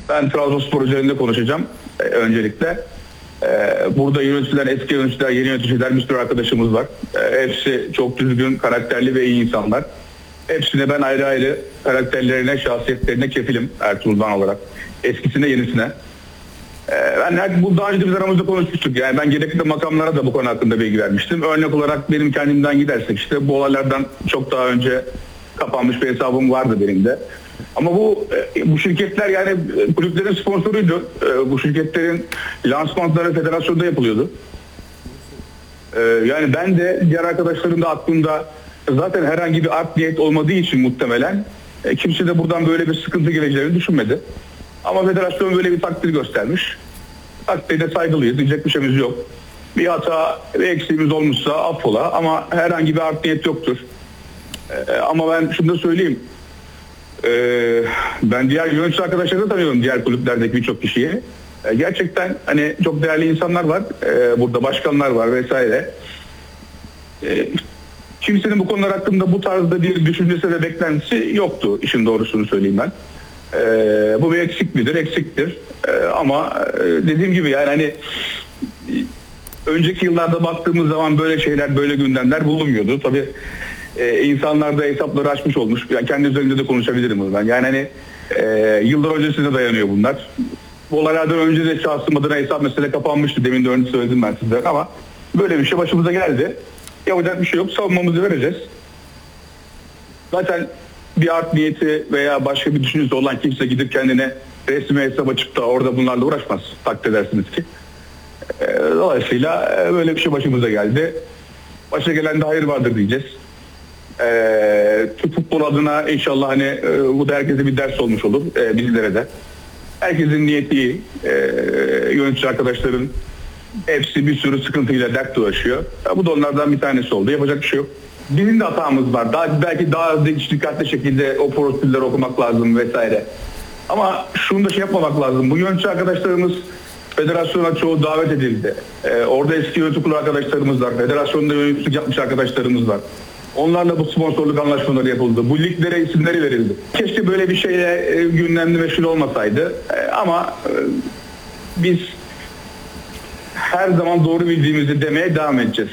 Ben Trabzonspor üzerinde konuşacağım öncelikle. Burada yöneticiler, eski yöneticiler, yeni yöneticiler, bir sürü arkadaşımız var. Hepsi çok düzgün, karakterli ve iyi insanlar. Hepsine ben ayrı ayrı karakterlerine, şahsiyetlerine kefilim Ertuğrul'dan olarak. Eskisine, yenisine. Bu daha önce biz aramızda konuşmuştuk. Yani ben gerekli bu konu hakkında bilgi vermiştim. Örnek olarak benim kendimden gidersek işte bu olaylardan çok daha önce kapanmış bir hesabım vardı benim de. Ama bu şirketler yani kulüplerin sponsoruydu. Bu şirketlerin lansmanları federasyonda yapılıyordu. Yani ben de diğer arkadaşlarım da aklımda zaten herhangi bir art niyet olmadığı için muhtemelen kimse de buradan böyle bir sıkıntı geleceğini düşünmedi. Ama federasyon böyle bir takdir göstermiş. Takdirde saygılıyız, diyecek bir şeyimiz yok. Bir hata, bir eksiğimiz olmuşsa affola ama herhangi bir art niyet yoktur. Ama ben şunu da söyleyeyim. Ben diğer yönetici arkadaşları da tanıyorum, diğer kulüplerdeki birçok kişiyi. Gerçekten hani çok değerli insanlar var. Burada başkanlar var vesaire. Kimsenin bu konular hakkında bu tarzda bir düşüncesi ve beklentisi yoktu. İşin doğrusunu söyleyeyim ben. Bu bir eksik midir? Eksiktir. Ama dediğim gibi yani hani önceki yıllarda baktığımız zaman böyle şeyler, böyle gündemler bulunmuyordu. Tabii insanlar da hesapları açmış olmuş. Yani kendi üzerinde de konuşabilirim buradan. Yani hani yıllar öncesine dayanıyor bunlar. Bu olaylardan önce de şahsım adına hesap mesele kapanmıştı. Demin de önce söyledim ben size ama böyle bir şey başımıza geldi. Yapacak bir şey yok. Savunmamızı vereceğiz. Zaten bir art niyeti veya başka bir düşüncesi olan kimse gidip kendine resmi hesap açıp da orada bunlarla uğraşmaz. Takdir edersiniz ki. Dolayısıyla böyle bir şey başımıza geldi. Başa gelen de hayır vardır diyeceğiz. Türk futbol adına inşallah hani bu da herkese bir ders olmuş olur. Bizlere de. Herkesin niyeti iyi. Yönetici arkadaşların hepsi bir sürü sıkıntıyla dert dolaşıyor. Bu da onlardan bir tanesi oldu. Yapacak bir şey yok. Bizim de hatamız var. Belki daha dikkatli şekilde o prosedürleri okumak lazım vesaire. Ama şunu da yapmamak lazım. Bu yönetici arkadaşlarımız federasyona çoğu davet edildi. Orada eski yönetim kurulu arkadaşlarımız var. Federasyonda yöneticilik yapmış arkadaşlarımız var. Onlarla bu sponsorluk anlaşmaları yapıldı. Bu liglere isimleri verildi. Keşke böyle bir şeye gündemli meşgul olmasaydı. Ama biz her zaman doğru bildiğimizi demeye devam edeceğiz.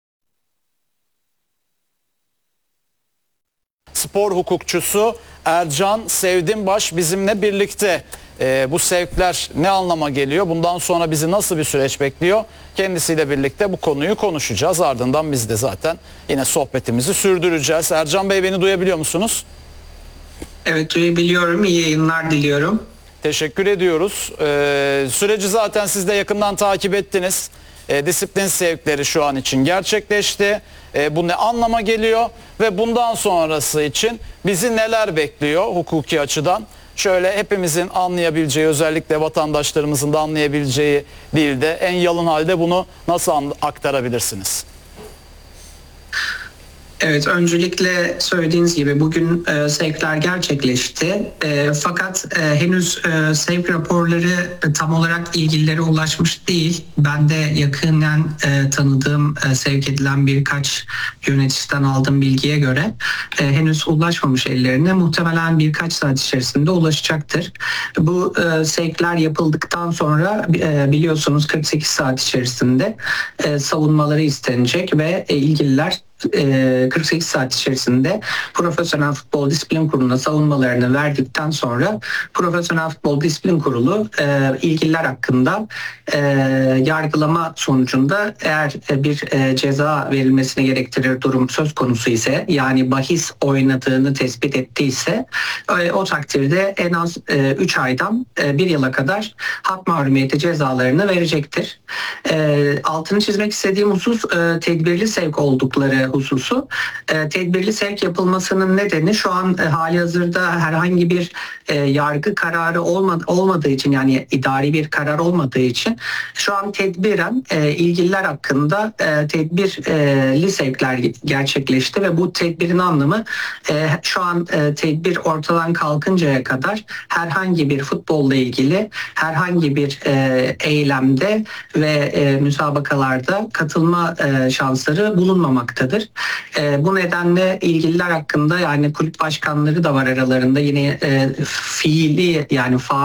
Spor hukukçusu Ercan Sevdinbaş bizimle birlikte. Bu sevkler ne anlama geliyor? Bundan sonra bizi nasıl bir süreç bekliyor? Kendisiyle birlikte bu konuyu konuşacağız. Ardından biz de zaten yine sohbetimizi sürdüreceğiz. Ercan Bey, beni duyabiliyor musunuz? Evet, duyabiliyorum. İyi yayınlar diliyorum. Teşekkür ediyoruz. Süreci zaten siz de yakından takip ettiniz. Disiplin sevkleri şu an için gerçekleşti. Bu ne anlama geliyor ve bundan sonrası için bizi neler bekliyor hukuki açıdan? Şöyle hepimizin anlayabileceği, özellikle vatandaşlarımızın da anlayabileceği dilde en yalın halde bunu nasıl aktarabilirsiniz? Evet, öncelikle söylediğiniz gibi bugün sevkler gerçekleşti. Fakat henüz sevk raporları tam olarak ilgililere ulaşmış değil. Ben de yakından tanıdığım, sevk edilen birkaç yöneticiden aldığım bilgiye göre henüz ulaşmamış ellerine. Muhtemelen birkaç saat içerisinde ulaşacaktır. Bu sevkler yapıldıktan sonra biliyorsunuz 48 saat içerisinde savunmaları istenecek ve ilgililer 48 saat içerisinde Profesyonel Futbol Disiplin Kurulu'na savunmalarını verdikten sonra Profesyonel Futbol Disiplin Kurulu ilgililer hakkında yargılama sonucunda eğer bir ceza verilmesini gerektirir durum söz konusu ise, yani bahis oynadığını tespit ettiyse o takdirde en az 3 aydan 1 yıla kadar hak mahrumiyeti cezalarını verecektir. Altını çizmek istediğim husus tedbirli sevk oldukları hususu. Tedbirli sevk yapılmasının nedeni şu an halihazırda herhangi bir yargı kararı olmadığı için, yani idari bir karar olmadığı için şu an tedbiren ilgililer hakkında tedbirli sevkler gerçekleşti ve bu tedbirin anlamı şu an tedbir ortadan kalkıncaya kadar herhangi bir futbolla ilgili herhangi bir eylemde ve müsabakalarda katılma şansları bulunmamaktadır. Bu nedenle ilgililer hakkında, yani kulüp başkanları da var aralarında, yine fiili, yani faal